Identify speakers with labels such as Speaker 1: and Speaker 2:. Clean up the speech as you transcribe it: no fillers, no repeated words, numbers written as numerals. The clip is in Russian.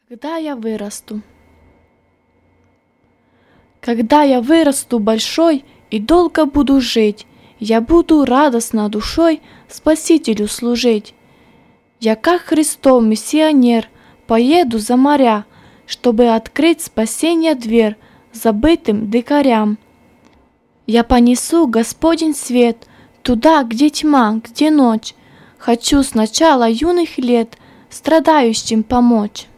Speaker 1: Когда я вырасту. Когда я вырасту большой и долго буду жить, я буду радостно душой Спасителю служить. Я, как Христов миссионер, поеду за моря, чтобы открыть спасения дверь забытым дикарям. Я понесу Господень свет туда, где тьма, где ночь. Хочу с начала юных лет страдающим помочь.